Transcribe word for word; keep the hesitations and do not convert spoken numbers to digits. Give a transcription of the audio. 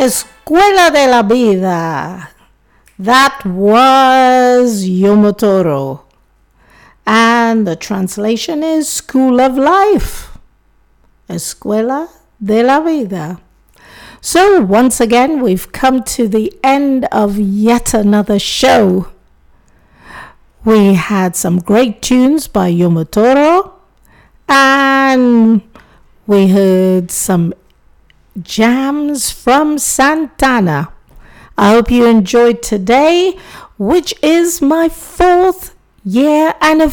Escuela de la Vida. That was Yomotoro. And the translation is School of Life. Escuela de la Vida. So once again, we've come to the end of yet another show. We had some great tunes by Yomotoro, and we heard some jams from Santana. I hope you enjoyed today, which is my fourth year anniversary.